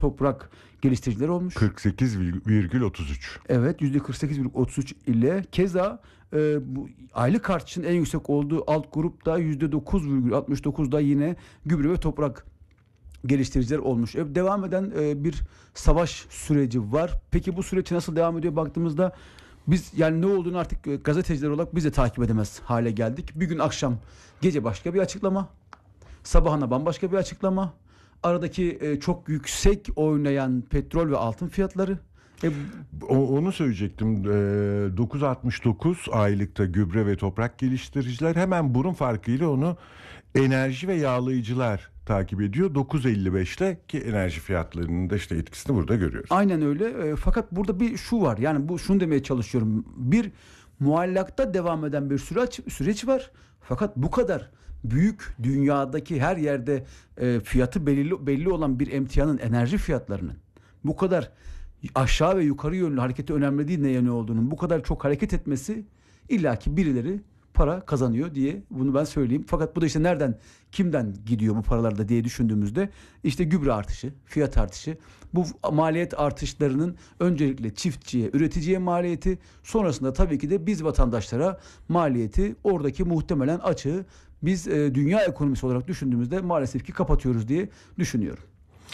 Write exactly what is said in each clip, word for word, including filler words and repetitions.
toprak geliştiricileri olmuş. kırk sekiz virgül otuz üç. Evet, yüzde kırk sekiz virgül otuz üç ile keza e, bu aylık artışın en yüksek olduğu alt grupta yüzde dokuz virgül altmış dokuzda yine gübre ve toprak geliştiriciler olmuş. E, devam eden e, bir savaş süreci var. Peki bu süreç nasıl devam ediyor baktığımızda biz yani ne olduğunu artık e, gazeteciler olarak biz de takip edemez hale geldik. Bir gün akşam gece başka bir açıklama, sabahına bambaşka bir açıklama. Aradaki e, çok yüksek oynayan petrol ve altın fiyatları. E, O, onu söyleyecektim. E, dokuz virgül altmış dokuz aylıkta gübre ve toprak geliştiriciler, hemen burun farkıyla onu enerji ve yağlayıcılar takip ediyor. dokuz virgül elli beşte ki enerji fiyatlarının da işte etkisini burada görüyoruz. Aynen öyle. E, fakat burada bir şu var. Yani bu şunu demeye çalışıyorum. Bir muallakta devam eden bir süreç süreç var. Fakat bu kadar büyük, dünyadaki her yerde e, fiyatı belli belli olan bir emtianın, enerji fiyatlarının bu kadar aşağı ve yukarı yönlü hareketi önemli değil, ne yönü olduğunun bu kadar çok hareket etmesi, illaki birileri para kazanıyor diye bunu ben söyleyeyim. Fakat bu da işte nereden, kimden gidiyor bu paralar da diye düşündüğümüzde işte gübre artışı, fiyat artışı, bu maliyet artışlarının öncelikle çiftçiye, üreticiye maliyeti, sonrasında tabii ki de biz vatandaşlara maliyeti, oradaki muhtemelen açığı biz e, dünya ekonomisi olarak düşündüğümüzde maalesef ki kapatıyoruz diye düşünüyorum.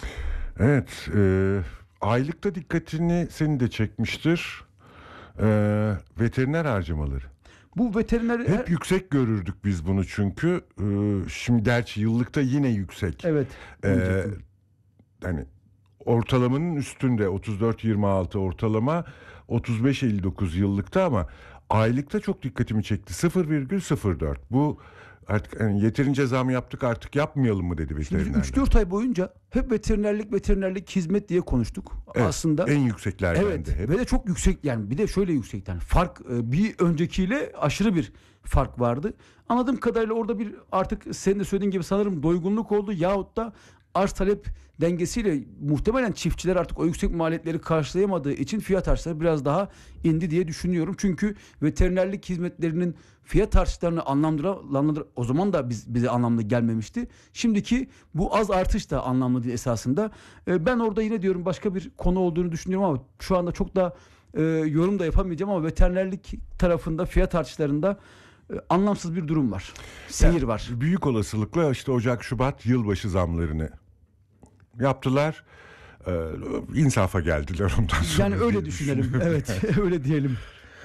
Evet, e, aylıkta dikkatini senin de çekmiştir. E, veteriner harcamaları. Bu veteriner Hep her... yüksek görürdük biz bunu çünkü. E, şimdi gerçi yıllıkta yine yüksek. Evet. E, hani ortalamanın üstünde otuz dört yirmi altı ortalama, otuz beş elli dokuz yıllıkta, ama aylıkta çok dikkatimi çekti. sıfır virgül sıfır dört. Bu artık yani yeterince zam yaptık, artık yapmayalım mı dedi veterinerler. üç dört ay boyunca hep veterinerlik veterinerlik hizmet diye konuştuk. Evet, aslında en yükseklerden evet, de hep. Ve de çok yüksek, yani bir de şöyle yüksek, yani fark bir öncekiyle aşırı bir fark vardı. Anladığım kadarıyla orada bir, artık senin de söylediğin gibi sanırım doygunluk oldu, yahut da arz talep dengesiyle muhtemelen çiftçiler artık o yüksek maliyetleri karşılayamadığı için fiyat artışları biraz daha indi diye düşünüyorum. Çünkü veterinerlik hizmetlerinin fiyat artışlarını anlamlandır, o zaman da biz, bize anlamlı gelmemişti. Şimdiki bu az artış da anlamlı değil esasında. Ee, ben orada yine diyorum başka bir konu olduğunu düşünüyorum, ama şu anda çok da e, yorum da yapamayacağım, ama veterinerlik tarafında fiyat artışlarında e, anlamsız bir durum var. Seyir yani, var. Büyük olasılıkla işte Ocak Şubat yılbaşı zamlarını yaptılar. Ee, insafa geldiler ondan sonra. Yani öyle düşünelim. Evet, öyle diyelim.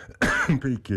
Peki.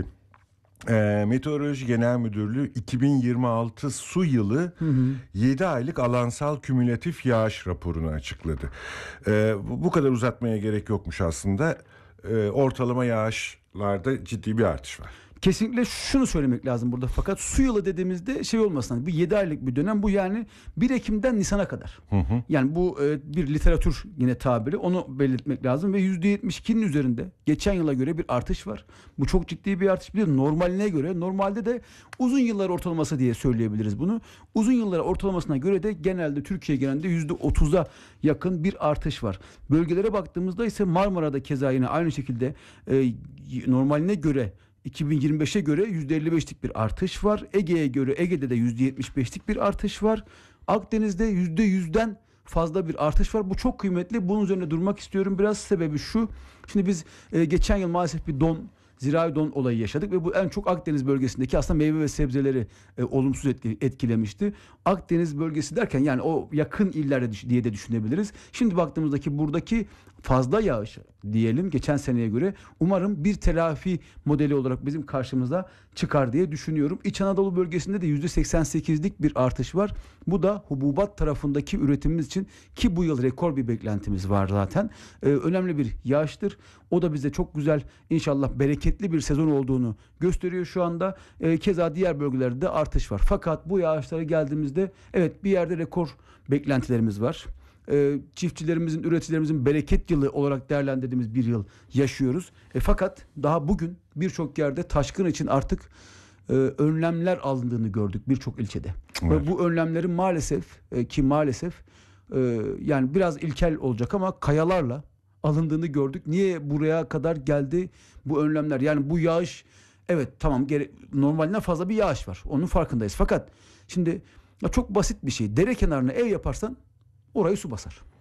Ee, Meteoroloji Genel Müdürlüğü iki bin yirmi altı su yılı hı hı. yedi aylık alansal kümülatif yağış raporunu açıkladı. Ee, bu, bu kadar uzatmaya gerek yokmuş aslında. Ee, ortalama yağışlarda ciddi bir artış var. Kesinlikle şunu söylemek lazım burada, fakat su yılı dediğimizde şey olmasın, bu yedi aylık bir dönem, bu yani bir Ekim'den Nisan'a kadar. Hı hı. Yani bu e, bir literatür yine tabiri, onu belirtmek lazım ve yüzde yetmiş ikinin üzerinde geçen yıla göre bir artış var. Bu çok ciddi bir artış. Bir de normaline göre, normalde de uzun yıllar ortalaması diye söyleyebiliriz bunu. Uzun yıllar ortalamasına göre de genelde Türkiye genelinde yüzde otuza yakın bir artış var. Bölgelere baktığımızda ise Marmara'da keza yine aynı şekilde e, normaline göre iki bin yirmi beşe göre yüzde elli beşlik bir artış var. Ege'ye göre, Ege'de de yüzde yetmiş beşlik bir artış var. Akdeniz'de yüzde yüzden fazla bir artış var. Bu çok kıymetli. Bunun üzerine durmak istiyorum. Biraz sebebi şu. Şimdi biz e, geçen yıl maalesef bir don, zirai don olayı yaşadık ve bu en çok Akdeniz bölgesindeki aslında meyve ve sebzeleri e, olumsuz etkilemişti. Akdeniz bölgesi derken yani o yakın illerde diye de düşünebiliriz. Şimdi baktığımızdaki buradaki fazla yağış diyelim geçen seneye göre, umarım bir telafi modeli olarak bizim karşımıza çıkar diye düşünüyorum. İç Anadolu bölgesinde de yüzde seksen sekizlik bir artış var. Bu da hububat tarafındaki üretimimiz için, ki bu yıl rekor bir beklentimiz var zaten. Ee, önemli bir yağıştır. O da bize çok güzel, inşallah bereketli bir sezon olduğunu gösteriyor şu anda. Ee, keza diğer bölgelerde de artış var. Fakat bu yağışlara geldiğimizde evet bir yerde rekor beklentilerimiz var. E, çiftçilerimizin, üreticilerimizin bereket yılı olarak değerlendirdiğimiz bir yıl yaşıyoruz. E, fakat daha bugün birçok yerde taşkın için artık e, önlemler alındığını gördük birçok ilçede. Evet. Ve bu önlemlerin maalesef e, ki maalesef e, yani biraz ilkel olacak ama kayalarla alındığını gördük. Niye buraya kadar geldi bu önlemler? Yani bu yağış, evet tamam, gere- normalinden fazla bir yağış var. Onun farkındayız. Fakat şimdi ya çok basit bir şey. Dere kenarına ev yaparsan orayı su basar.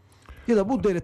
Ya da bu devlet